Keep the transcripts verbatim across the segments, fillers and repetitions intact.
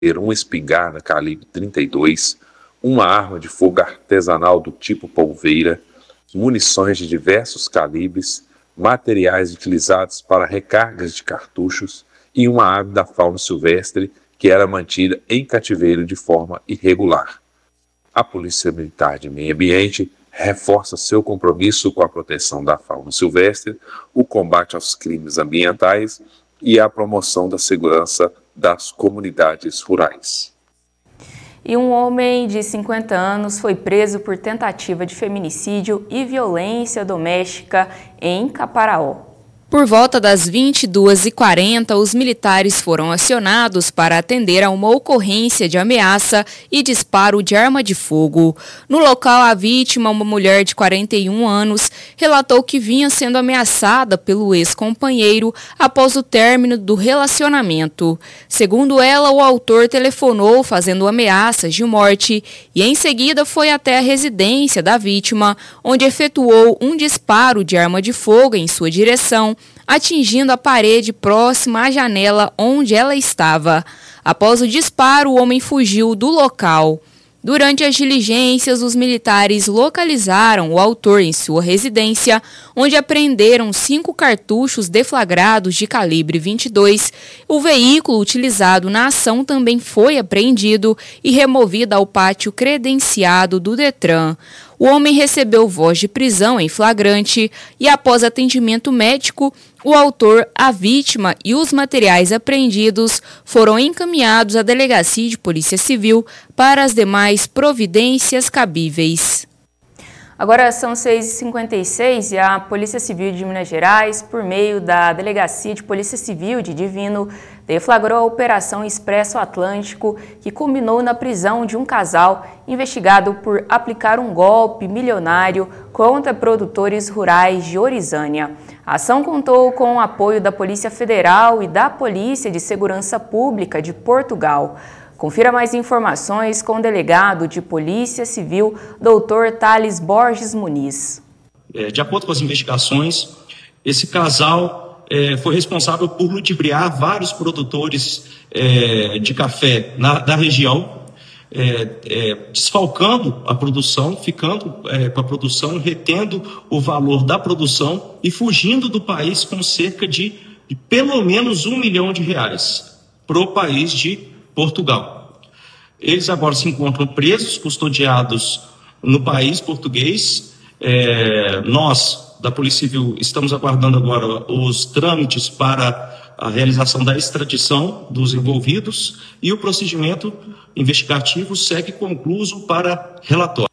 uma espingarda calibre trinta e dois, uma arma de fogo artesanal do tipo polveira, munições de diversos calibres, materiais utilizados para recargas de cartuchos e uma ave da fauna silvestre que era mantida em cativeiro de forma irregular. A Polícia Militar de Meio Ambiente reforça seu compromisso com a proteção da fauna silvestre, o combate aos crimes ambientais e a promoção da segurança das comunidades rurais. E um homem de cinquenta anos foi preso por tentativa de feminicídio e violência doméstica em Caparaó. Por volta das vinte e duas e quarenta, os militares foram acionados para atender a uma ocorrência de ameaça e disparo de arma de fogo. No local, a vítima, uma mulher de quarenta e um anos, relatou que vinha sendo ameaçada pelo ex-companheiro após o término do relacionamento. Segundo ela, o autor telefonou fazendo ameaças de morte e em seguida foi até a residência da vítima, onde efetuou um disparo de arma de fogo em sua direção, atingindo a parede próxima à janela onde ela estava. Após o disparo, o homem fugiu do local. Durante as diligências, os militares localizaram o autor em sua residência, onde apreenderam cinco cartuchos deflagrados de calibre vinte e dois. O veículo utilizado na ação também foi apreendido e removido ao pátio credenciado do Detran. O homem recebeu voz de prisão em flagrante e, após atendimento médico, o autor, a vítima e os materiais apreendidos foram encaminhados à Delegacia de Polícia Civil para as demais providências cabíveis. Agora são seis e cinquenta e seis e a Polícia Civil de Minas Gerais, por meio da Delegacia de Polícia Civil de Divino, deflagrou a Operação Expresso Atlântico, que culminou na prisão de um casal investigado por aplicar um golpe milionário contra produtores rurais de Orizânia. A ação contou com o apoio da Polícia Federal e da Polícia de Segurança Pública de Portugal. Confira mais informações com o delegado de Polícia Civil, doutor Thales Borges Muniz. De acordo com as investigações, esse casal é, foi responsável por ludibriar vários produtores é, de café na, da região, é, é, desfalcando a produção, ficando é, com a produção, retendo o valor da produção e fugindo do país com cerca de, de pelo menos um milhão de reais para o país de Portugal. Eles agora se encontram presos, custodiados no país português. É, nós, da Polícia Civil, estamos aguardando agora os trâmites para a realização da extradição dos envolvidos e o procedimento investigativo segue concluso para relatório.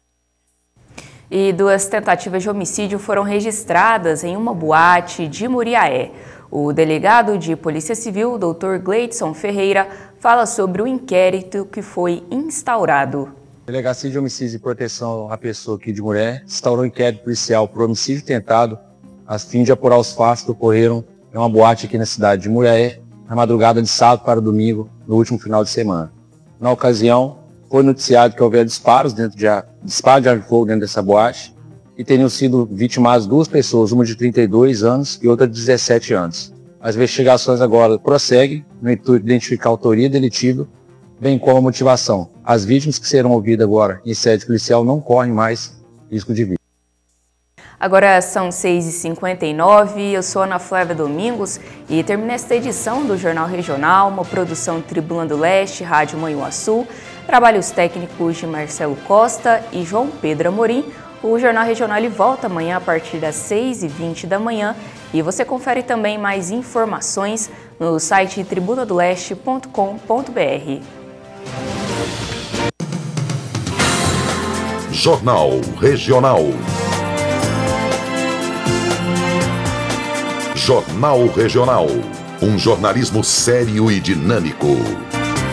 E duas tentativas de homicídio foram registradas em uma boate de Muriaé. O delegado de Polícia Civil, doutor Gleidson Ferreira, fala sobre o inquérito que foi instaurado. A Delegacia de Homicídio e Proteção à Pessoa aqui de Muriaé instaurou um inquérito policial por homicídio tentado, a fim de apurar os fatos que ocorreram em uma boate aqui na cidade de Muriaé, na madrugada de sábado para domingo, no último final de semana. Na ocasião, foi noticiado que houveram disparos dentro de disparo de arma de fogo dentro dessa boate e teriam sido vitimadas duas pessoas, uma de trinta e dois anos e outra de dezessete anos. As investigações agora prosseguem no intuito de identificar a autoria delitiva, bem como a motivação. As vítimas que serão ouvidas agora em sede policial não correm mais risco de vida. Agora são seis e cinquenta e nove, eu sou Ana Flávia Domingos e termina esta edição do Jornal Regional, uma produção Tribuna do Leste, Rádio Manhuaçu, trabalhos técnicos de Marcelo Costa e João Pedro Amorim. O Jornal Regional ele volta amanhã a partir das seis e vinte da manhã e você confere também mais informações no site tribuna do leste ponto com ponto br. Jornal Regional. Jornal Regional. Um jornalismo sério e dinâmico.